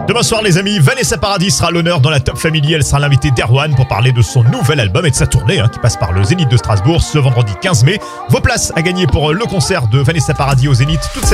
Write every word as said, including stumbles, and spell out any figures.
Demain soir, les amis, Vanessa Paradis sera à l'honneur dans la Top Family. Elle sera l'invitée d'Erwan pour parler de son nouvel album et de sa tournée hein, qui passe par le Zénith de Strasbourg ce vendredi quinze mai. Vos places à gagner pour le concert de Vanessa Paradis au Zénith toute cette